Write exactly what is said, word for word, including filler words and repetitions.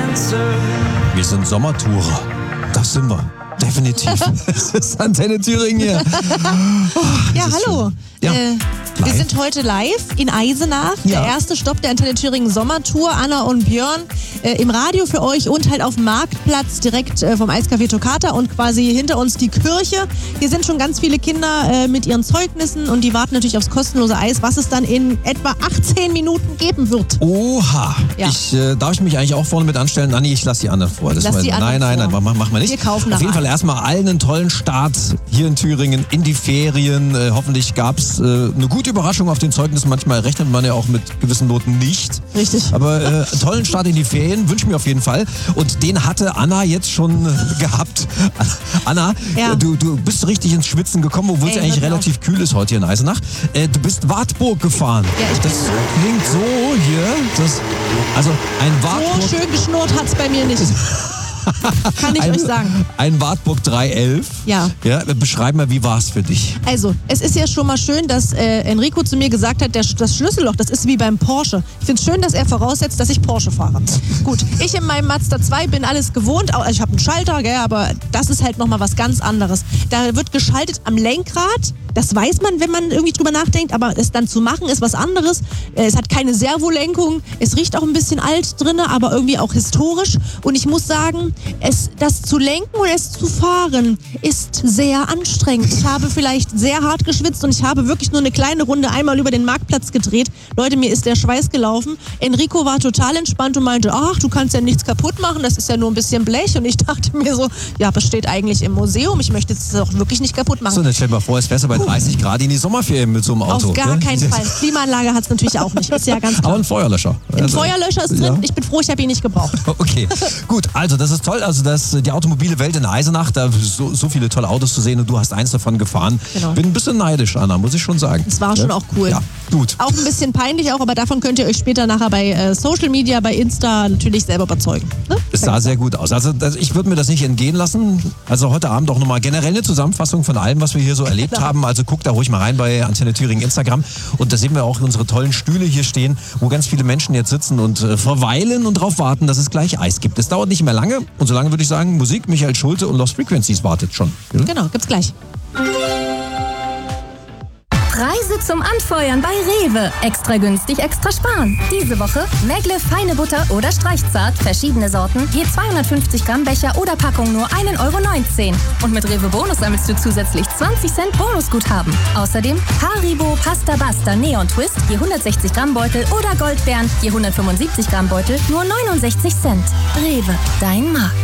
Wir sind Sommertourer. Das sind wir. Definitiv. Das ist Antenne Thüringen hier. Oh, ja, hallo. Ja. Äh, wir sind heute live in Eisenach. Ja. Der erste Stopp der Antenne Thüringen Sommertour. Anna und Björn äh, im Radio für euch und halt auf dem Marktplatz direkt äh, vom Eiscafé Toccata und quasi hinter uns die Kirche. Hier sind schon ganz viele Kinder äh, mit ihren Zeugnissen und die warten natürlich aufs kostenlose Eis, was es dann in etwa achtzehn Minuten geben wird. Oha. Ja. Ich, äh, darf ich mich eigentlich auch vorne mit anstellen? Anni, ich lasse die anderen vor. Das Lass mal, die anderen nein, nein, vor. nein, mach, mach mal nicht. Wir kaufen Auf jeden nachher. Fall erstmal allen einen tollen Start hier in Thüringen in die Ferien. Äh, hoffentlich gab es äh, eine gute Überraschung auf den Zeugnissen. Manchmal rechnet man ja auch mit gewissen Noten nicht. Richtig. Aber äh, einen tollen Start in die Ferien wünsche ich mir auf jeden Fall. Und den hatte Anna jetzt schon äh, gehabt. Anna, Ja. äh, du, du bist richtig ins Schwitzen gekommen, obwohl es Ey, eigentlich hör mir relativ kühl ist heute hier in Eisenach. Äh, du bist Wartburg gefahren. Ja, ich das klingt so hier. Das, also ein Wartburg. So schön geschnurrt hat's bei mir nicht. Kann ich ein, euch sagen. Ein Wartburg drei elf. Ja. Ja. Beschreib mal, wie war es für dich? Also, es ist ja schon mal schön, dass äh, Enrico zu mir gesagt hat, der, das Schlüsselloch, das ist wie beim Porsche. Ich finde es schön, dass er voraussetzt, dass ich Porsche fahre. Gut, ich in meinem Mazda zwei bin alles gewohnt. Also ich habe einen Schalter, gell, aber das ist halt nochmal was ganz anderes. Da wird geschaltet am Lenkrad. Das weiß man, wenn man irgendwie drüber nachdenkt, aber es dann zu machen, ist was anderes. Äh, Es hat keine Servolenkung. Es riecht auch ein bisschen alt drin, aber irgendwie auch historisch. Und ich muss sagen, es, das zu lenken und es zu fahren ist sehr anstrengend. Ich habe vielleicht sehr hart geschwitzt und ich habe wirklich nur eine kleine Runde einmal über den Marktplatz gedreht. Leute, mir ist der Schweiß gelaufen. Enrico war total entspannt und meinte, ach, du kannst ja nichts kaputt machen, das ist ja nur ein bisschen Blech. Und ich dachte mir so, ja, das steht eigentlich im Museum. Ich möchte es auch wirklich nicht kaputt machen. So, dann stell dir mal vor, es wärst du bei dreißig Grad in die Sommerferien mit so einem Auto. Auf gar ne? keinen Fall. Klimaanlage hat es natürlich auch nicht. Ist ja ganz klar. Aber ein Feuerlöscher. Ein Also, Feuerlöscher ist drin. ja. Ich bin froh, ich habe ihn nicht gebraucht. Okay, gut. Also das ist toll. Also das, die automobile Welt in Eisenach, da so, so viele tolle Autos zu sehen und du hast eins davon gefahren. Genau. Bin ein bisschen neidisch, Anna, muss ich schon sagen. Es war schon auch cool. Ja, gut. Auch ein bisschen peinlich auch, aber davon könnt ihr euch später nachher bei äh, Social Media, bei Insta natürlich selber überzeugen. Ne? Es sah sehr gut aus. Also das, ich würde mir das nicht entgehen lassen. Also heute Abend auch nochmal generell eine Zusammenfassung von allem, was wir hier so erlebt Genau. haben. Also guckt da ruhig mal rein bei Antenne Thüringen Instagram. Und da sehen wir auch unsere tollen Stühle hier stehen, wo ganz viele Menschen jetzt sitzen und äh, verweilen und darauf warten, dass es gleich Eis gibt. Es dauert nicht mehr lange. Und so lange würde ich sagen, Musik, Michael Schulte und Lost Frequencies wartet schon. Ja? Genau, gibt's gleich. Preise zum Anfeuern bei Rewe. Extra günstig, extra sparen. Diese Woche Megle feine Butter oder Streichzart, verschiedene Sorten, je zweihundertfünfzig Gramm Becher oder Packung nur ein Euro neunzehn. Und mit Rewe Bonus sammelst du zusätzlich zwanzig Cent Bonusguthaben. Außerdem Haribo Pasta Basta Neon Twist, je hundertsechzig Gramm Beutel oder Goldbeeren, je hundertfünfundsiebzig Gramm Beutel, nur neunundsechzig Cent. Rewe, dein Markt.